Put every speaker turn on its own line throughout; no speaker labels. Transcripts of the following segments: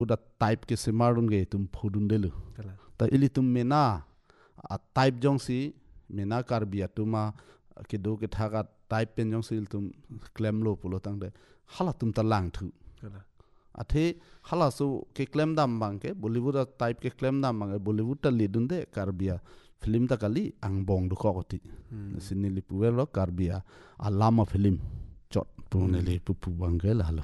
udah type ke semarun ge tum phudun delu ta ili tum mena a type jong si mena karbia tuma ke do ke thaga type pen jong sil tum claim lo pulo tang de hala tum ta lang thu athe hala so ke claim dam bang ke bollywood type ke claim dam bang bollywood ta lidun de karbia film ta kali ang bong du ko ti sinili puelo karbia alama film chot puneli pupu bangel halo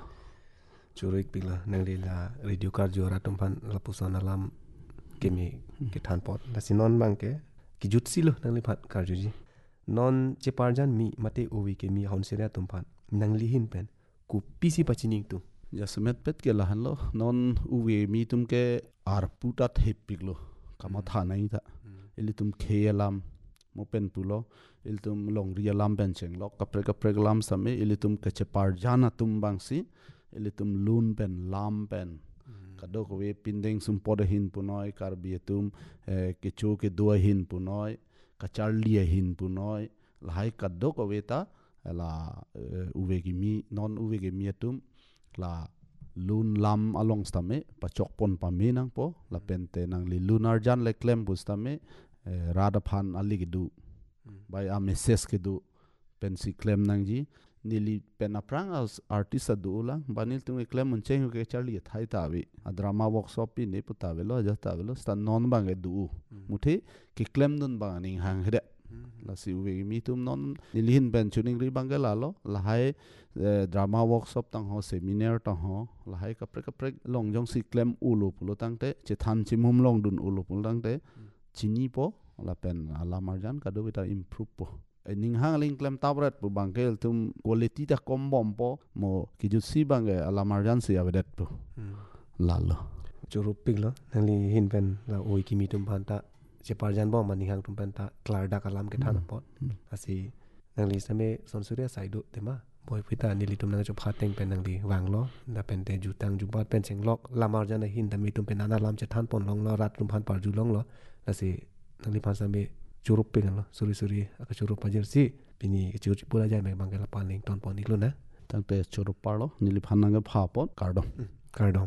churik pila nangli la radio kar jora tumpan la pusan alam kemi ke than pot la sinon bang ke ki jutsi lo nangli phat kar juji non che parjan mi mate owi ke mi haun seria tumpan nangli hin pen ku pisi pachining tu
ya semet pet ke la hanlo non uwe mi tum ke ar puta thepik lo kama tha nai tha ili tum khelam mo pen pulo il tum long ria lam ben cheng lo kapre lam same ili tum ke che parjana tum bangsi ili tum lun pen lam pen kadok we pindeng sum pod hin punoi kar bietum ke chu ke dua hin punoi ka charlie hin punoi lai kadok we ta la uwe gi mi non uwe gi mi tum la lun lam along stame pachok pon pa me nang po la pente nang li lunar jan le klem bustame radaphan ali gidu by a message ke du pensi klem nang ji nili pen aprang as artist adu la banil tung klem mun cheng ke charlie thai ta wi a drama workshop pi ne puta velo ja ta velo sta non bang e du muthi ke klem nun bang ning hang hede la si we mi tum non nilhin ben chuning ri bangala lo la hai drama workshop tang ho seminar tang ho la hai kapre long jong si klem ulu pulo tang te che than chi mum long dun ulu pulo tang te chini po la pen ala marjan ka do bita improve po ning hang ling klem tabret pu bangkel tum quality ta kom bom po mo ki ju si bange ala marjan si avedet po lalo
churup piglo nangli hin pen la oi ki mi tum phanta che parjan bo mani hang tum pen ta klarda kalam ke thana pot asi nangli same sonsuria saidu tema boy pita nili tum nang chu phateng pen nangli wanglo na pen te ju tang ju bat pen chenglok la marjan hin ta mi tum pen ana lam che than pon long lo rat tum phan par ju long lo asi nangli phan same churup piglo suri aka churup pajir si pini churup pura jai me bangela paling ton pon iklo na
tang te churup parlo nili phan nang pha pot
kardom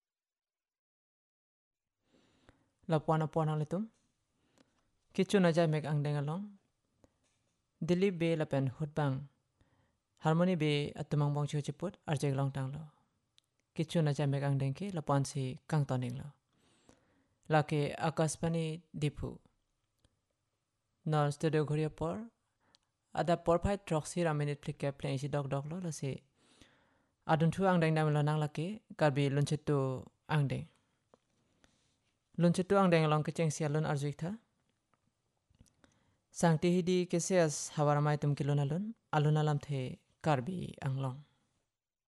la pona litum kichu na jai mek ang dengalong dilip be la pen hutbang harmony be atumang bong chu chiput arjek long tang lo kichu na jai mek ang deng ke la pon si kang toning lo la ke akaspani dipu nor studio ghoria por ada por phai troxy ra minute flick ke play si dog lo la se adun thu ang deng dam lo nang la ke karbi lunchetu ang deng lunchetu ang deng long ke cheng sia lun arjuik tha sangti hidi ke ses hawaramai tum kilona lun aluna lam the karbi ang long